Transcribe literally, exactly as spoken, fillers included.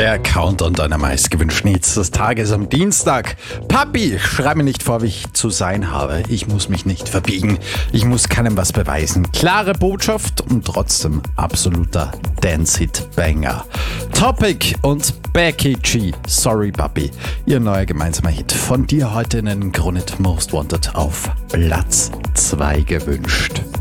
Der Countdown deiner meistgewünschten Hits des Tages am Dienstag. Papi, schreib mir nicht vor, wie ich zu sein habe. Ich muss mich nicht verbiegen. Ich muss keinem was beweisen. Klare Botschaft und trotzdem absoluter Dance-Hit-Banger. Topic und Becky G, Sorry Papi. Ihr neuer gemeinsamer Hit. Von dir heute in den Krone Hit Most Wanted auf Platz zwei gewünscht.